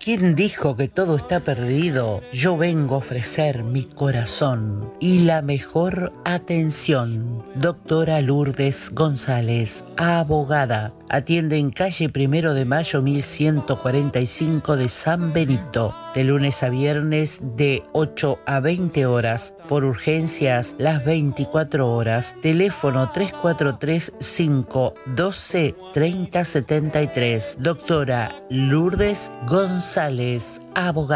¿Quién dijo que todo está perdido? Yo vengo a ofrecer mi corazón y la mejor atención. Doctora Lourdes González, abogada. Atiende en calle 1 de Mayo 1145 de San Benito, de lunes a viernes de 8 a 20 horas. Por urgencias, las 24 horas. Teléfono 3435-12-3073. Doctora Lourdes González, abogada.